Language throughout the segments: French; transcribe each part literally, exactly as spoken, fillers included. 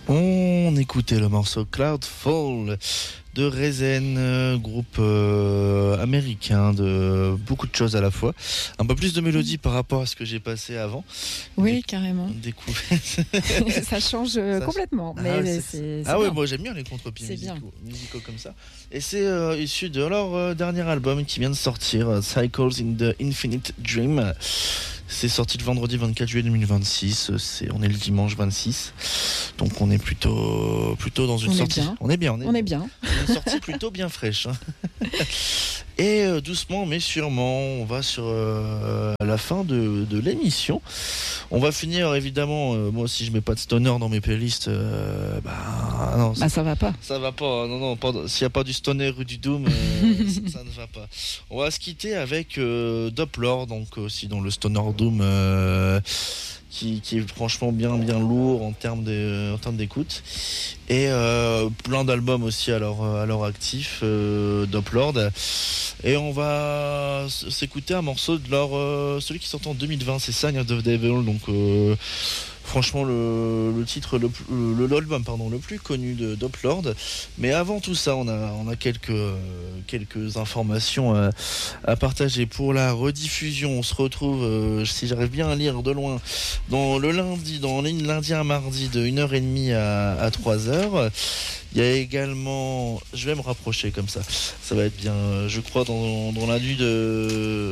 On écoutait le morceau Cloudfall de Rezen, euh, groupe euh, américain de beaucoup de choses à la fois. Un peu plus de mélodie par rapport à ce que j'ai passé avant. Oui, Des, carrément. Découverte. Ça change euh, Ça complètement. Ah, mais c'est... c'est, c'est ah ouais, bien. moi j'aime bien les contre-pieds musicaux, musicaux comme ça. Et c'est euh, issu de leur euh, dernier album qui vient de sortir, euh, Cycles in the Infinite Dream. C'est sorti le vendredi vingt-quatre juillet deux mille vingt-six. C'est, on est le dimanche vingt-six. Donc on est plutôt, plutôt dans une on sortie. Est bien. On est bien. On est, on est bien. Une sortie plutôt bien fraîche. Hein. Et euh, doucement mais sûrement, on va sur euh, la fin de, de l'émission. On va finir évidemment. Euh, moi, si je mets pas de stoner dans mes playlists, euh, bah non. Bah ça va pas. Ça va pas. Non non. Pas, s'il y a pas du stoner ou du doom, euh, ça, ça ne va pas. On va se quitter avec euh, Doppler, donc aussi dans le stoner doom. Euh, Qui, qui est franchement bien bien lourd en termes de, en termes d'écoute, et euh, plein d'albums aussi à leur à leur actif, euh, Doplord. Et on va s'écouter un morceau de leur euh, celui qui sort en deux mille vingt, c'est Sign of the Devil. Donc euh, franchement le, le titre le, le l'album pardon le plus connu de Doplord. Mais avant tout ça, on a on a quelques quelques informations à, à partager pour la rediffusion. On se retrouve, euh, si j'arrive bien à lire de loin, dans le lundi, dans lundi à mardi de une heure trente à, à trois heures. Il y a également, je vais me rapprocher comme ça, ça va être bien, je crois, dans, dans la nuit de...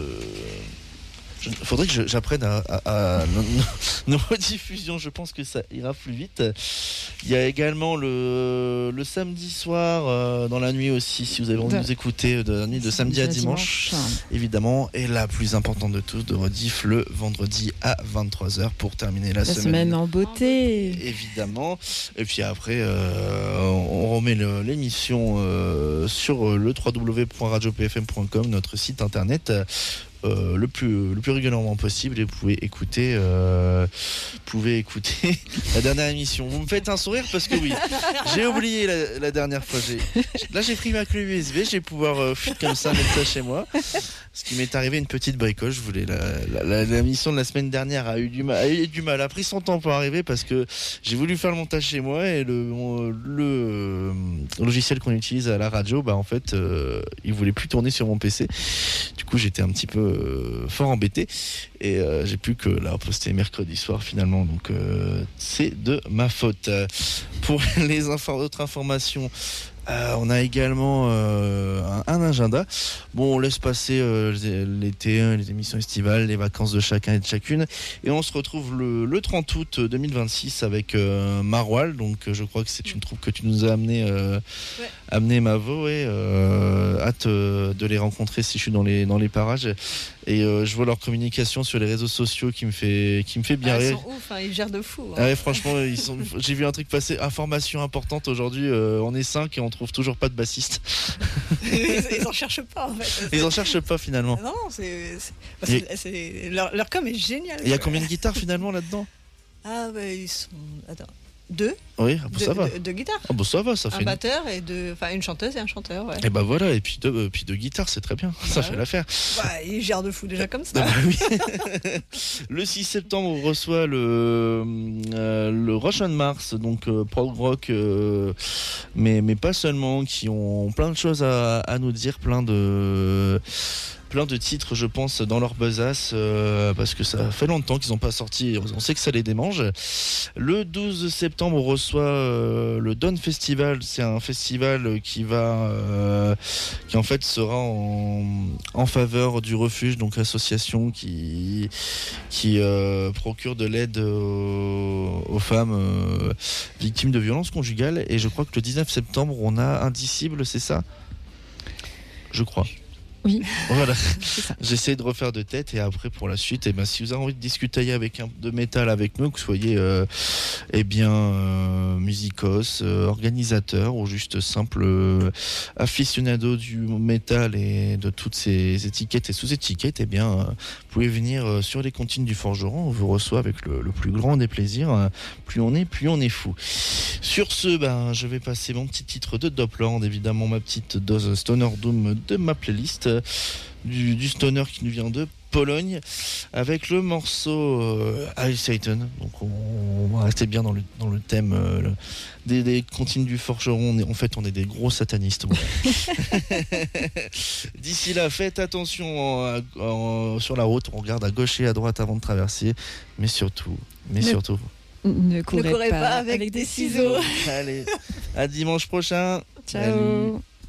Il faudrait que j'apprenne à, à, à nos, nos rediffusions, je pense que ça ira plus vite. Il y a également le, le samedi soir, euh, dans la nuit aussi, si vous avez envie de nous écouter, de la nuit de samedi à dimanche, dimanche, évidemment. Et la plus importante de tous, de rediff le vendredi à vingt-trois heures pour terminer la, la semaine. semaine en beauté. Évidemment. Et puis après, euh, on remet le, l'émission euh, sur le w w w point radio p f m point com, notre site internet. Euh, le plus le plus régulièrement possible, et vous pouvez écouter euh, vous pouvez écouter la dernière émission. Vous me faites un sourire parce que oui, j'ai oublié la, la dernière fois. J'ai, là j'ai pris ma clé U S B, je vais pouvoir euh, comme ça mettre ça chez moi. Ce qui m'est arrivé une petite bricoche. Je voulais la, la, la, la mission de la semaine dernière a eu du mal, a eu du mal, a pris son temps pour arriver parce que j'ai voulu faire le montage chez moi et le le, le logiciel qu'on utilise à la radio, bah en fait, euh, il voulait plus tourner sur mon P C. Du coup, j'étais un petit peu euh, fort embêté et euh, j'ai pu que la poster mercredi soir finalement. Donc euh, c'est de ma faute. Pour les infos, autres informations. Euh, on a également euh, un, un agenda. Bon, on laisse passer euh, l'été, les émissions estivales, les vacances de chacun et de chacune, et on se retrouve le, le trente août deux mille vingt-six avec euh, Marwal. Donc, je crois que c'est une troupe que tu nous as amené, euh, ouais. amené Mavo, et euh, hâte euh, de les rencontrer si je suis dans les dans les parages. Et euh, je vois leur communication sur les réseaux sociaux qui me fait qui me fait bien ah, rire. Ils sont ouf, hein, ils gèrent de fou. Hein. Ah ouais, franchement, ils sont. J'ai vu un truc passer. Information importante aujourd'hui. Euh, on est cinq et on trouve toujours pas de bassiste. Ils en cherchent pas en fait. Ils en cherchent pas finalement. Non, c'est, c'est, c'est, c'est leur, leur com est génial. Il y a combien de guitares finalement là-dedans? Ah bah ils sont. Attends. Deux. Oui, ah bah ça deux, va. Deux, deux guitares. Ah bah ça va, ça fait. Un une... batteur et deux, enfin une chanteuse et un chanteur, ouais. Et bah voilà, et puis deux, euh, puis deux guitares, c'est très bien. Bah ça ouais. fait l'affaire. Bah, ils gèrent de fou déjà comme ça. Ah bah oui. Le six septembre, on reçoit le euh, le Rush on Mars, donc euh, prog rock, euh, mais mais pas seulement, qui ont plein de choses à, à nous dire, plein de plein de titres, je pense, dans leur besace, euh, parce que ça fait longtemps qu'ils n'ont pas sorti, on sait que ça les démange. Le douze septembre, on reçoit euh, le Dawn Festival. C'est un festival qui va euh, qui en fait sera en, en faveur du refuge, donc association qui qui euh, procure de l'aide aux, aux femmes euh, victimes de violences conjugales. Et je crois que le dix-neuf septembre, on a Indicible, c'est ça ? Je crois. Oui. Voilà. J'essaie de refaire de tête, et après pour la suite, et eh ben si vous avez envie de discuter avec un de métal avec nous, que vous soyez euh, eh bien euh, musicos, euh, organisateur ou juste simple euh, aficionado du métal et de toutes ces étiquettes et sous-étiquettes, eh bien euh, vous pouvez venir euh, sur les comptines du Forgeron. On vous reçoit avec le, le plus grand des plaisirs. Euh, plus on est, plus on est fou. Sur ce, ben je vais passer mon petit titre de Doppler, évidemment ma petite dose Stoner Doom de ma playlist. Du, du stoner qui nous vient de Pologne avec le morceau euh, Hail Satan. Donc on, on va rester bien dans le, dans le thème euh, le, des, des comptines du forgeron. On est, en fait, on est des gros satanistes. Bon. D'ici là, faites attention en, en, sur la route. On regarde à gauche et à droite avant de traverser. Mais surtout, mais ne, surtout, ne courez, ne courez pas, pas avec, avec des des ciseaux. ciseaux. allez, à dimanche prochain. Ciao. Salut.